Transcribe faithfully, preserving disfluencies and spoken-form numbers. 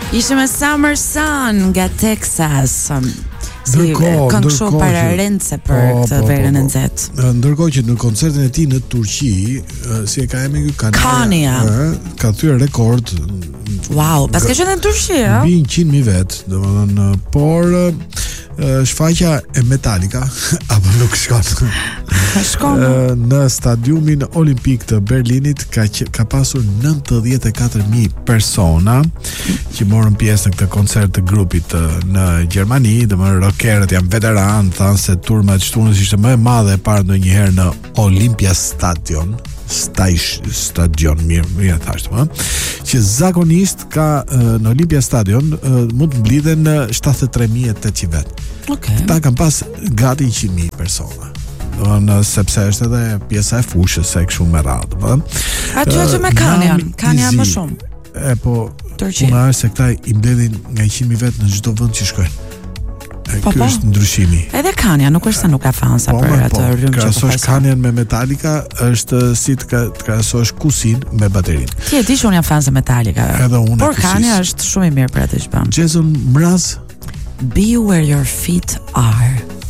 Ishte me Summer Sun nga Texas. Si këngë shoh para rence për këtë verën e nxehtë. Ndërkohë që në koncertin e tij në Turqi, si e ka emrin ky Kania, ka thyer rekord. Wow, pas ka qenë në Turqi, ëh? Mbi njëqind mijë vet, domethënë, por shfaqja e Metallica apo nuk shkon. Shkon në stadiumin olimpik të Berlinit ka që, ka pasur nëntëdhjetë e katër mijë persona që morën pjesë në këtë koncert të grupit në Gjermani. Domethënë rockerët janë veteranë, thanë se turma e shtunës ishte më e madhe e parë ndonjëherë në Olympia Stadion. Stajsh stadion mirë, mirë thashtë, më, që zakonisht ka në Olympia Stadion mund të mblidhen shtatëdhjetë e tre mijë e tetëqind vet. Okay. Ta kanë pas gati njëqind mijë persona. Domethënë sepse është edhe pjesa e fushës e kështu me radhë, ëh. Aty aty me Kanian, Kania më shumë. E po, puna është se këta i mbledhin nga njëqind mijë vet në çdo vend që shkojnë. Po, ky është ndryshimi. Edhe Kania nuk është se nuk ka fansa po, për atë rrymë që ka. Krahasosh Kanian me Metallica është si të krahasosh Kusin me baterinë. Ti e di që unë jam fan e Metallica. Edhe unë. Por Kania është shumë i mirë për atë që bën. Jason Mraz, Be where your feet are.